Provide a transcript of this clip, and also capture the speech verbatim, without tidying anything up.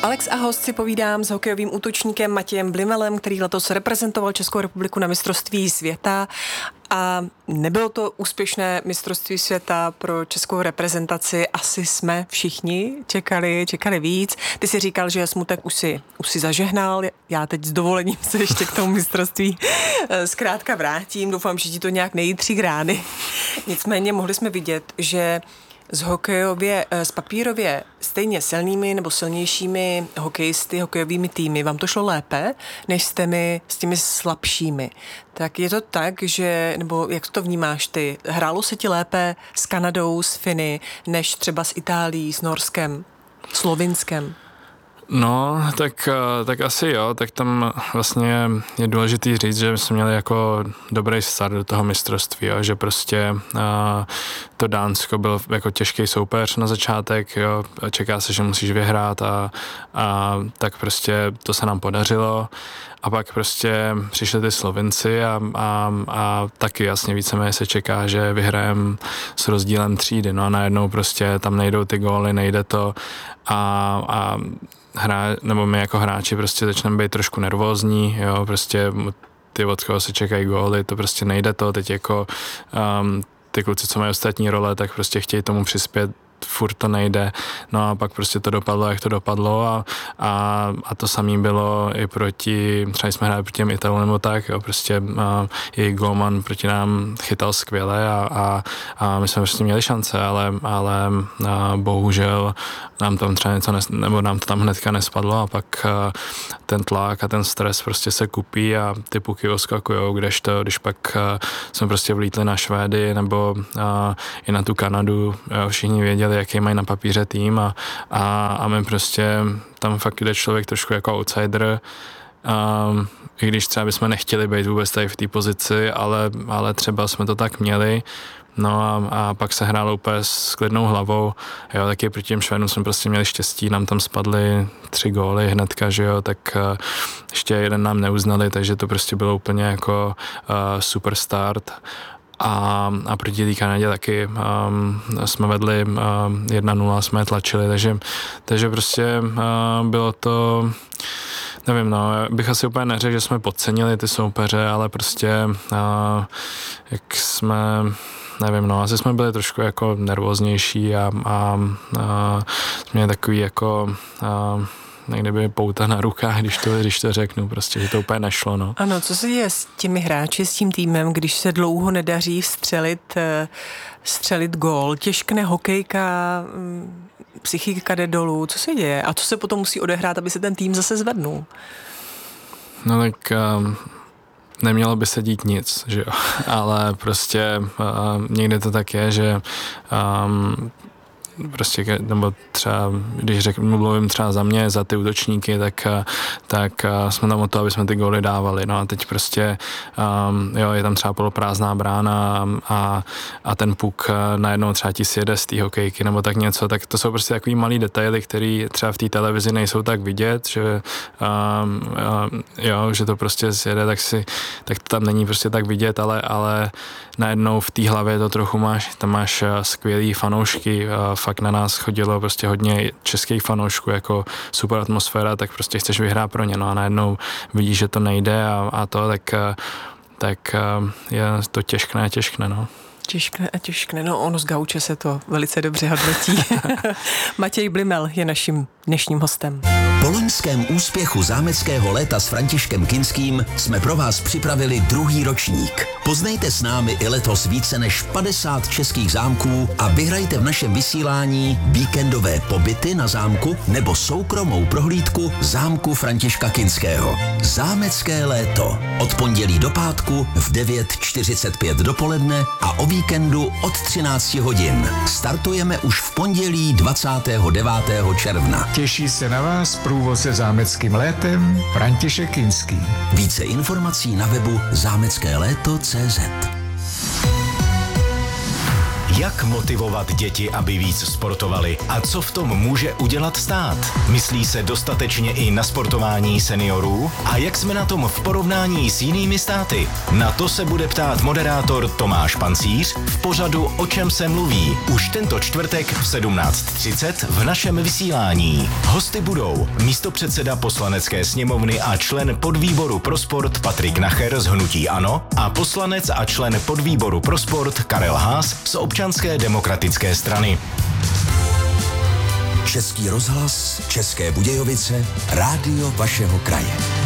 Alex a host si povídám s hokejovým útočníkem Matějem Blimelem, který letos reprezentoval Českou republiku na mistrovství světa. A nebylo to úspěšné mistrovství světa pro českou reprezentaci. Asi jsme všichni čekali, čekali víc. Ty si říkal, že smutek už si, už si zažehnal. Já teď s dovolením se ještě k tomu mistrovství zkrátka vrátím. Doufám, že ti to nějak nejítří rány. Nicméně mohli jsme vidět, že s hokejově, s papírově stejně silnými nebo silnějšími hokejisty, hokejovými týmy vám to šlo lépe, než s těmi, s těmi slabšími. Tak je to tak, že, nebo jak to vnímáš ty, hrálo se ti lépe s Kanadou, s Finy, než třeba s Itálií, s Norskem, Slovinskem? No, tak, tak asi jo, tak tam vlastně je důležitý říct, že jsme měli jako dobrý start do toho mistrovství, jo, že prostě a, to Dánsko byl jako těžký soupeř na začátek, jo, čeká se, že musíš vyhrát a, a tak prostě to se nám podařilo. A pak prostě přišli ty Slovinci a, a, a taky jasně víceméně se čeká, že vyhrajeme s rozdílem třídy, no a najednou prostě tam nejdou ty góly, nejde to a, a hra, nebo my jako hráči prostě začneme být trošku nervózní, jo, prostě ty, od koho se čekají góly, to prostě nejde to, teď jako um, ty kluci, co mají ostatní role, tak prostě chtějí tomu přispět, furt to nejde, no a pak prostě to dopadlo, jak to dopadlo a, a, a to samé bylo i proti, třeba jsme hráli proti těm Italům nebo tak, jo, prostě a, jejich golman proti nám chytal skvěle a, a, a my jsme prostě měli šance, ale, ale a, bohužel nám tam třeba něco, nes, nebo nám to tam hnedka nespadlo a pak a, ten tlak a ten stres prostě se kupí a ty puky oskakujou, kdežto, když pak a, jsme prostě vlítli na Švédy nebo a, i na tu Kanadu, jo, všichni věděli, jaký mají na papíře tým a, a, a my prostě tam fakt jde člověk trošku jako outsider, um, i když třeba bychom nechtěli být vůbec tady v té pozici, ale, ale třeba jsme to tak měli, no a, a pak se hrálo úplně s klidnou hlavou, jo, taky proti těm Švédům jsme prostě měli štěstí, nám tam spadly tři góly hnedka, že jo, tak uh, ještě jeden nám neuznali, takže to prostě bylo úplně jako uh, super start. A, a proti té Kanadě taky um, jsme vedli um, jedna nula, jsme je tlačili, takže, takže prostě uh, bylo to, nevím, no, bych asi úplně neřekl, že jsme podcenili ty soupeře, ale prostě uh, jak jsme, nevím, no, asi jsme byli trošku jako nervóznější a, a, a jsme takový jako uh, někde by pouta na rukách, když to, když to řeknu, prostě, že to úplně nešlo, no. Ano, co se děje s těmi hráči, s tím týmem, když se dlouho nedaří vstřelit, vstřelit gól, těžkne hokejka, psychika jde dolů, co se děje? A co se potom musí odehrát, aby se ten tým zase zvednul? No tak um, nemělo by se dít nic, že jo, ale prostě uh, někde to tak je, že um, prostě, nebo třeba, když řeknu, mluvím třeba za mě, za ty útočníky, tak, tak jsme tam o to, aby jsme ty góly dávali, no a teď prostě, um, jo, je tam třeba poloprázdná brána a, a ten puk najednou třeba ti sjede z té hokejky, nebo tak něco, tak to jsou prostě takový malý detaily, který třeba v té televizi nejsou tak vidět, že um, um, jo, že to prostě sjede, tak si, tak to tam není prostě tak vidět, ale, ale najednou v té hlavě to trochu máš, tam máš skvělý fanoušky, fakt na nás chodilo prostě hodně českých fanoušků, jako super atmosféra, tak prostě chceš vyhrát pro ně, no a najednou vidíš, že to nejde a, a to, tak, tak je to těžkne a těžkne, no. Těžkne a těžkne, no ono z gauče se to velice dobře hodnotí. Matěj Blimel je naším dnešním hostem. Po loňském úspěchu zámeckého léta s Františkem Kinským jsme pro vás připravili druhý ročník. Poznejte s námi i letos více než padesát českých zámků a vyhrajte v našem vysílání víkendové pobyty na zámku nebo soukromou prohlídku zámku Františka Kinského. Zámecké léto. Od pondělí do pátku v devět čtyřicet pět dopoledne a o víkendu od třináct hodin. Startujeme už v pondělí dvacátého devátého června. Těší se na vás průvodce zámeckým létem František Kinský. Více informací na webu zámecké léto tečka cé zet. Jak motivovat děti, aby víc sportovali a co v tom může udělat stát? Myslí se dostatečně i na sportování seniorů? A jak jsme na tom v porovnání s jinými státy? Na to se bude ptát moderátor Tomáš Pancíř v pořadu O čem se mluví už tento čtvrtek v sedmnáct třicet v našem vysílání. Hosty budou místopředseda Poslanecké sněmovny a člen podvýboru pro sport Patrik Nacher z hnutí ANO a poslanec a člen podvýboru pro sport Karel Haas z Občanské demokratické strany. Český rozhlas, České Budějovice, rádio vašeho kraje.